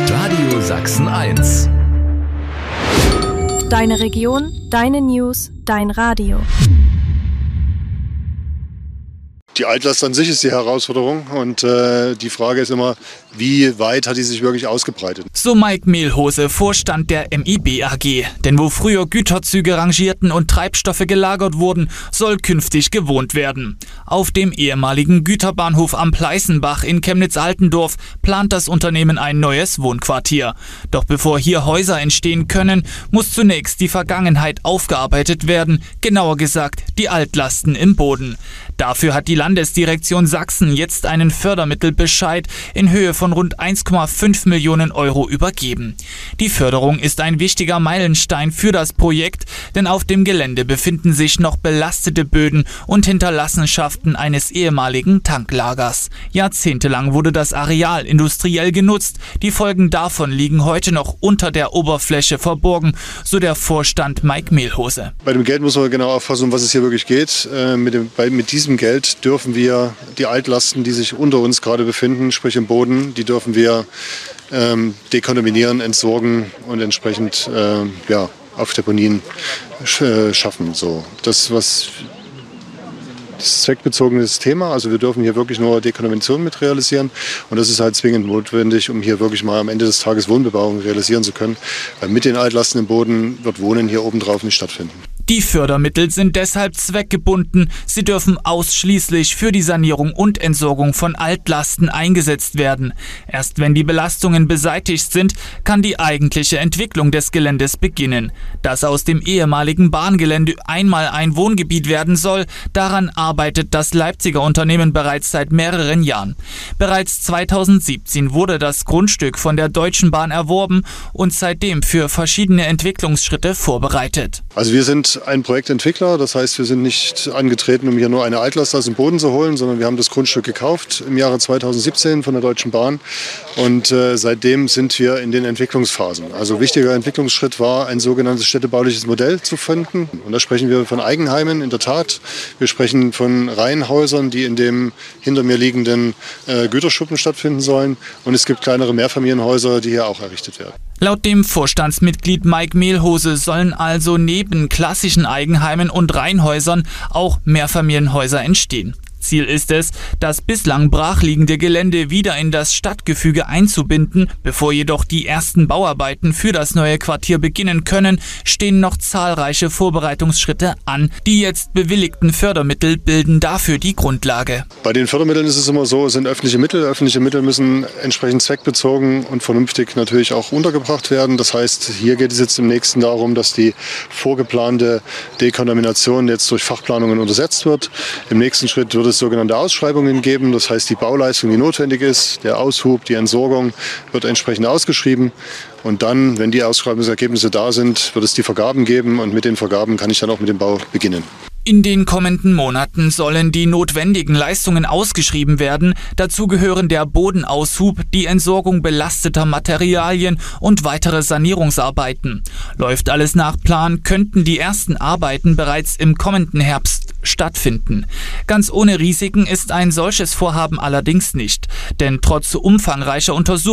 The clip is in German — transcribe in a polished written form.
Radio Sachsen 1. Deine Region, deine News, dein Radio. Die Altlast an sich ist die Herausforderung und die Frage ist immer, wie weit hat die sich wirklich ausgebreitet? So Mike Mehlhose, Vorstand der MIB AG. Denn wo früher Güterzüge rangierten und Treibstoffe gelagert wurden, soll künftig gewohnt werden. Auf dem ehemaligen Güterbahnhof am Pleißenbach in Chemnitz-Altendorf plant das Unternehmen ein neues Wohnquartier. Doch bevor hier Häuser entstehen können, muss zunächst die Vergangenheit aufgearbeitet werden, genauer gesagt die Altlasten im Boden. Dafür hat die Landesdirektion Sachsen jetzt einen Fördermittelbescheid in Höhe von rund 1,5 Millionen Euro übergeben. Die Förderung ist ein wichtiger Meilenstein für das Projekt, denn auf dem Gelände befinden sich noch belastete Böden und Hinterlassenschaften eines ehemaligen Tanklagers. Jahrzehntelang wurde das Areal industriell genutzt. Die Folgen davon liegen heute noch unter der Oberfläche verborgen, so der Vorstand Mike Mehlhose. Bei dem Geld muss man genau aufpassen, um was es hier wirklich geht. Mit diesem Geld dürfen wir die Altlasten, die sich unter uns gerade befinden, sprich im Boden, die dürfen wir dekontaminieren, entsorgen und entsprechend auf Deponien schaffen. So. Das ist zweckbezogenes Thema, also wir dürfen hier wirklich nur Dekontamination mit realisieren und das ist halt zwingend notwendig, um hier wirklich mal am Ende des Tages Wohnbebauung realisieren zu können, weil mit den Altlasten im Boden wird Wohnen hier obendrauf nicht stattfinden. Die Fördermittel sind deshalb zweckgebunden. Sie dürfen ausschließlich für die Sanierung und Entsorgung von Altlasten eingesetzt werden. Erst wenn die Belastungen beseitigt sind, kann die eigentliche Entwicklung des Geländes beginnen. Dass aus dem ehemaligen Bahngelände einmal ein Wohngebiet werden soll, daran arbeitet das Leipziger Unternehmen bereits seit mehreren Jahren. Bereits 2017 wurde das Grundstück von der Deutschen Bahn erworben und seitdem für verschiedene Entwicklungsschritte vorbereitet. Also wir sind ein Projektentwickler, das heißt, wir sind nicht angetreten, um hier nur eine Altlast aus dem Boden zu holen, sondern wir haben das Grundstück gekauft im Jahre 2017 von der Deutschen Bahn und seitdem sind wir in den Entwicklungsphasen. Also wichtiger Entwicklungsschritt war, ein sogenanntes städtebauliches Modell zu finden und da sprechen wir von Eigenheimen, in der Tat. Wir sprechen von Reihenhäusern, die in dem hinter mir liegenden Güterschuppen stattfinden sollen und es gibt kleinere Mehrfamilienhäuser, die hier auch errichtet werden. Laut dem Vorstandsmitglied Mike Mehlhose sollen also neben klassischen Eigenheimen und Reihenhäusern auch Mehrfamilienhäuser entstehen. Ziel ist es, das bislang brachliegende Gelände wieder in das Stadtgefüge einzubinden. Bevor jedoch die ersten Bauarbeiten für das neue Quartier beginnen können, stehen noch zahlreiche Vorbereitungsschritte an. Die jetzt bewilligten Fördermittel bilden dafür die Grundlage. Bei den Fördermitteln ist es immer so, es sind öffentliche Mittel. Öffentliche Mittel müssen entsprechend zweckbezogen und vernünftig natürlich auch untergebracht werden. Das heißt, hier geht es jetzt im nächsten darum, dass die vorgeplante Dekontamination jetzt durch Fachplanungen untersetzt wird. Im nächsten Schritt wird es sogenannte Ausschreibungen geben. Das heißt, die Bauleistung, die notwendig ist, der Aushub, die Entsorgung wird entsprechend ausgeschrieben. Und dann, wenn die Ausschreibungsergebnisse da sind, wird es die Vergaben geben und mit den Vergaben kann ich dann auch mit dem Bau beginnen. In den kommenden Monaten sollen die notwendigen Leistungen ausgeschrieben werden. Dazu gehören der Bodenaushub, die Entsorgung belasteter Materialien und weitere Sanierungsarbeiten. Läuft alles nach Plan, könnten die ersten Arbeiten bereits im kommenden Herbst stattfinden. Ganz ohne Risiken ist ein solches Vorhaben allerdings nicht. Denn trotz umfangreicher Untersuchungen